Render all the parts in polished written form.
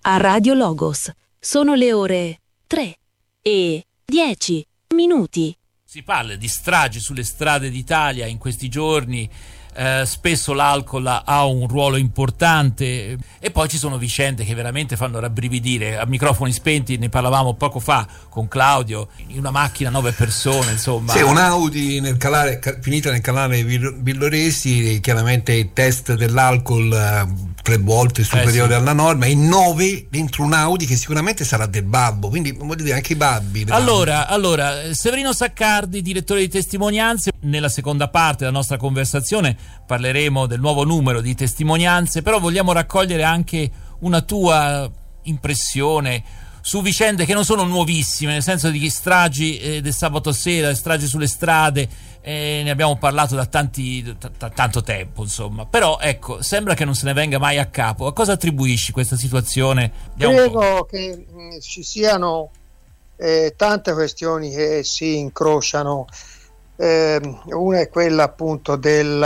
a Radio Logos. Sono le ore 3:10. Si parla di stragi sulle strade d'Italia in questi giorni. Spesso l'alcol ha un ruolo importante e poi ci sono vicende che veramente fanno rabbrividire. A microfoni spenti ne parlavamo poco fa con Claudio, in una macchina 9 persone, insomma. Sì, un'Audi finita nel canale Villoresi, chiaramente il test dell'alcol 3 volte superiore alla norma, e 9 dentro un Audi che sicuramente sarà del babbo, quindi vuol dire anche i babbi. Allora, Severino Saccardi, direttore di Testimonianze. Nella seconda parte della nostra conversazione parleremo del nuovo numero di testimonianze, però vogliamo raccogliere anche una tua impressione su vicende che non sono nuovissime, nel senso di stragi del sabato sera, stragi sulle strade, ne abbiamo parlato da tanto tempo, insomma, però ecco, sembra che non se ne venga mai a capo. A cosa attribuisci questa situazione? Credo che ci siano tante questioni che si incrociano. Una è quella appunto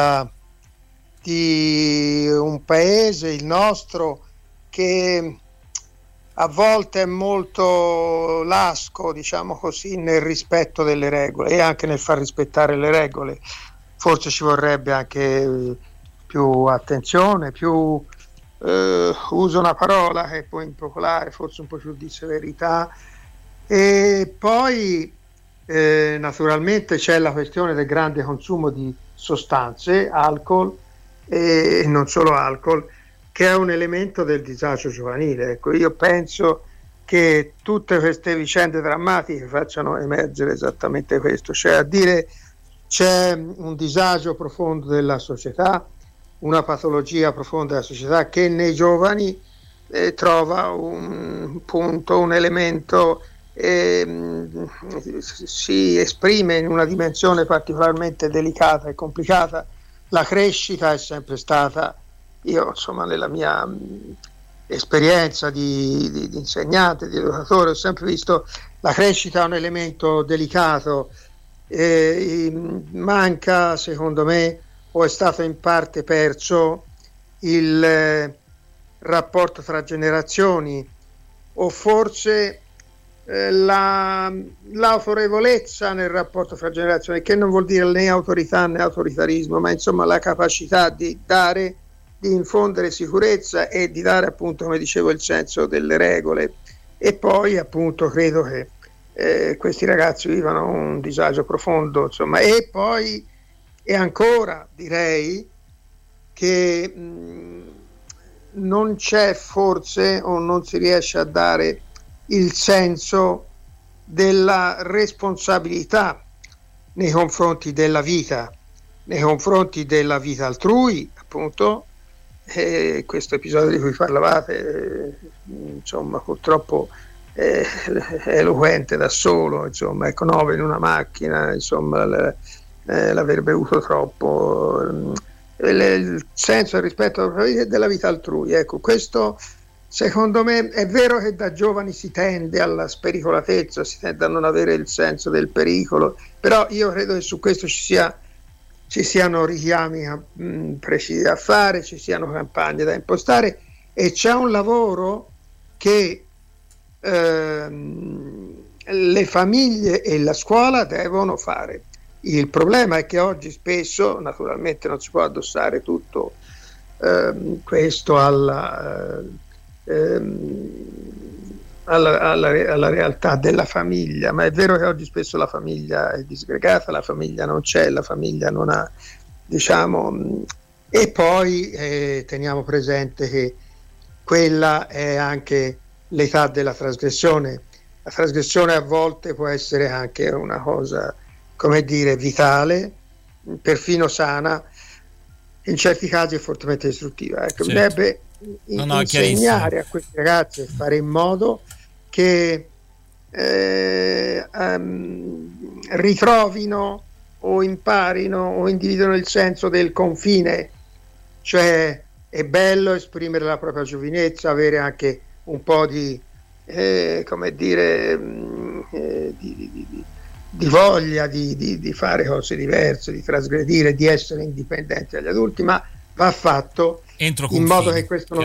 di un paese, il nostro, che a volte è molto lasco, diciamo così, nel rispetto delle regole e anche nel far rispettare le regole. Forse ci vorrebbe anche più attenzione, più uso una parola che è poi impopolare, forse un po' più di severità. E poi naturalmente c'è la questione del grande consumo di sostanze, alcol e non solo alcol, che è un elemento del disagio giovanile. Ecco, io penso che tutte queste vicende drammatiche facciano emergere esattamente questo, cioè a dire c'è un disagio profondo della società, una patologia profonda della società che nei giovani trova un punto, un elemento, si esprime in una dimensione particolarmente delicata e complicata. La crescita è sempre stata, io insomma nella mia esperienza di insegnante, di educatore, ho sempre visto la crescita un elemento delicato, manca secondo me, o è stato in parte perso, il rapporto tra generazioni, o forse l'autorevolezza nel rapporto fra generazioni, che non vuol dire né autorità né autoritarismo, ma insomma la capacità di dare, di infondere sicurezza e di dare appunto, come dicevo, il senso delle regole. E poi appunto credo che questi ragazzi vivano un disagio profondo, insomma. E poi e ancora direi che non c'è forse, o non si riesce a dare il senso della responsabilità nei confronti della vita altrui, appunto. Questo episodio di cui parlavate, insomma, purtroppo è eloquente da solo, insomma, ecco, 9 in una macchina, insomma, l'aver bevuto troppo, il senso del rispetto della vita altrui, ecco, questo secondo me è vero che da giovani si tende alla spericolatezza, si tende a non avere il senso del pericolo, però io credo che su questo ci siano richiami precisi da fare, ci siano campagne da impostare, e c'è un lavoro che le famiglie e la scuola devono fare. Il problema è che oggi spesso, naturalmente non si può addossare tutto questo alla realtà della famiglia, ma è vero che oggi spesso la famiglia è disgregata, la famiglia non c'è, la famiglia non ha, diciamo, e poi teniamo presente che quella è anche l'età della trasgressione. La trasgressione a volte può essere anche una cosa, come dire, vitale, perfino sana, in certi casi è fortemente distruttiva. Ecco, bisognerebbe insegnare a questi ragazzi e fare in modo che ritrovino o imparino o individuino il senso del confine, cioè è bello esprimere la propria giovinezza, avere anche un po' di come dire di voglia di fare cose diverse, di trasgredire, di essere indipendenti dagli adulti, ma va fatto in modo che questo non